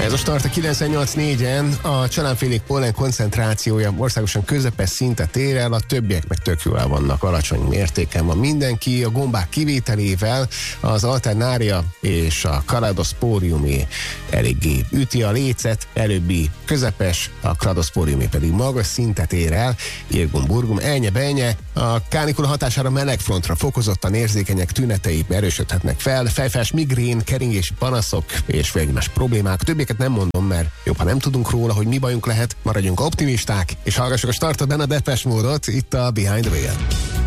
Ez a Start a 98.4-en, a csalánfélék pollen koncentrációja országosan közepes szintet ér el, a többiek meg tök jól vannak, alacsony mértéken van mindenki, a gombák kivételével az Alternaria és a Cladosporiumé eléggé üti a lécet, előbbi közepes, a Cladosporiumé pedig magas szintet ér el, Irgum-burgum, elnye-benye, a kánikula hatására melegfrontra fokozottan érzékenyek tünetei erősödhetnek fel, fejfás, migrén, keringési panaszok és más problémák. Többieket nem mondom, mert jobb, ha nem tudunk róla, hogy mi bajunk lehet, maradjunk optimisták, és hallgassuk a Startot, benne a Depeche Mode-ot, itt a Behind the Wheel.